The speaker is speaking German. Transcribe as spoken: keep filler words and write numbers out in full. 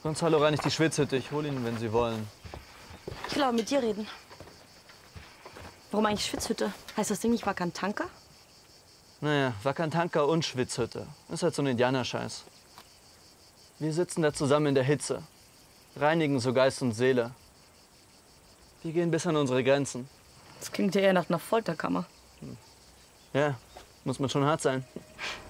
Gonzalo reinigt die Schwitzhütte. Ich hole ihn, wenn Sie wollen. Ich will aber mit dir reden. Warum eigentlich Schwitzhütte? Heißt das Ding nicht Wakantanka? Naja, Wakantanka und Schwitzhütte. Ist halt so ein Indianerscheiß. Wir sitzen da zusammen in der Hitze. Reinigen so Geist und Seele. Wir gehen bis an unsere Grenzen. Das klingt ja eher nach einer Folterkammer. Ja, muss man schon hart sein.